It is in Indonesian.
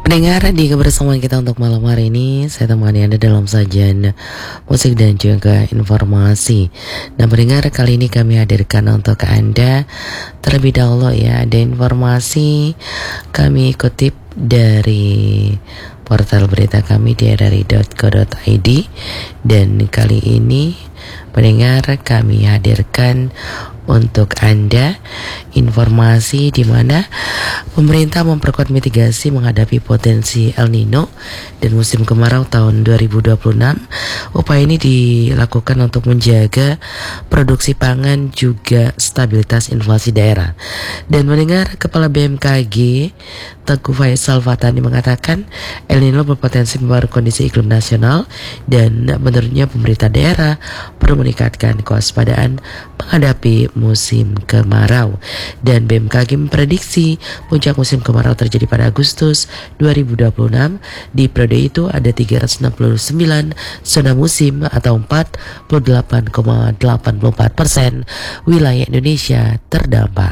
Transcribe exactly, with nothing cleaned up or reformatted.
Pendengar, di kebersamaan kita untuk malam hari ini, saya temani Anda dalam sajian musik dan juga informasi. Nah, pendengar, kali ini kami hadirkan untuk Anda terlebih dahulu ya, ada informasi kami kutip dari portal berita kami di r r i dot co dot i d, dan kali ini pendengar kami hadirkan untuk Anda informasi di mana pemerintah memperkuat mitigasi menghadapi potensi El Nino dan musim kemarau tahun dua ribu dua puluh enam. Upaya ini dilakukan untuk menjaga produksi pangan juga stabilitas inflasi daerah. Dan mendengar Kepala B M K G Teguh Faisal Fatani mengatakan El Nino berpotensi mempengaruhi kondisi iklim nasional dan menurutnya pemerintah daerah perlu meningkatkan kewaspadaan menghadapi musim kemarau. Dan B M K G memprediksi puncak musim kemarau terjadi pada Agustus dua ribu dua puluh enam. Di periode itu ada tiga ratus enam puluh sembilan zona musim atau empat puluh delapan koma delapan puluh empat persen wilayah Indonesia terdampak.